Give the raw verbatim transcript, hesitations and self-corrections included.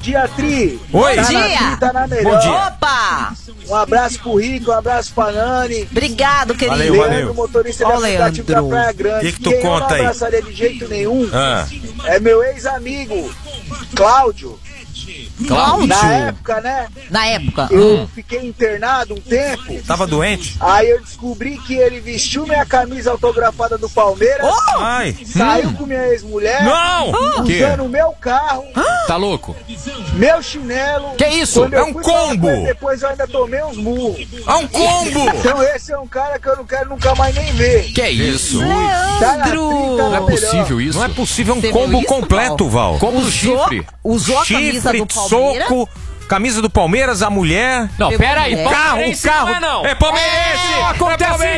dia, Tri. Oi. Tá Bom na dia. Tri, tá na melhor. Bom dia. Opa! Um abraço pro Rico, um abraço pra Nani. Obrigado, querido. Valeu, Leandro, valeu. motorista Ó, da aplicativo da Leandro. Praia Grande. Que que tu Quem eu conta não aí? abraçaria de jeito nenhum Ah. é meu ex-amigo, Cláudio. Cláudio. Na época, né? Na época. Eu Hum. fiquei internado um tempo. Tava doente? Aí eu descobri que ele vestiu minha camisa autografada do Palmeiras. Oh! Ai. Saiu com minha ex-mulher. Não! Usando o meu carro, Tá louco? meu chinelo. Que isso? Quando eu É um fui falar combo. com ele, depois eu ainda tomei uns murros. É um combo! Então esse é um cara que eu não quero nunca mais nem ver. Que isso? Tá na Leandro! trinta, Não é melhor. possível isso. Não é possível, é um Você combo viu isso, completo, Val. Combo do Usou, chifre. usou a camisa Chifre, do Palmeiras. soco, camisa do Palmeiras, a mulher. Não, pera aí. É. O carro, o Palmeirense carro. não é, não. É palmeirense! É, acontece